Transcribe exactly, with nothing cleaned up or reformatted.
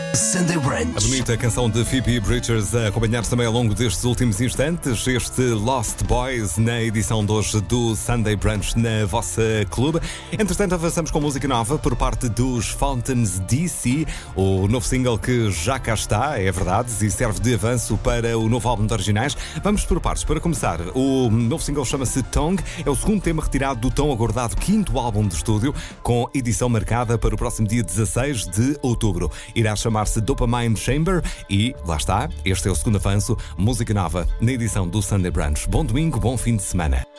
Sunday Brunch. A bonita canção de Phoebe Bridgers a acompanhar-nos também ao longo destes últimos instantes. Este Lost Boys na edição de hoje do Sunday Brunch na vossa clube. Entretanto, avançamos com música nova por parte dos Fountains D C. O novo single que já cá está, é verdade, e serve de avanço para o novo álbum de originais. Vamos por partes. Para começar, o novo single chama-se Tongue. É o segundo tema retirado do tão aguardado quinto álbum de estúdio, com edição marcada para o próximo dia dezasseis de outubro. Irá chamar-se Dopamine Chamber e, lá está, este é o segundo avanço, música nova na edição do Sunday Brunch. Bom domingo, bom fim de semana.